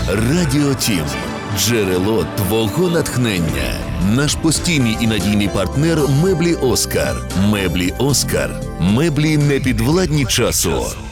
Радіо Тім. Джерело твого натхнення. Наш постійний і надійний партнер – меблі «Оскар». Меблі «Оскар». Меблі непідвладні часу.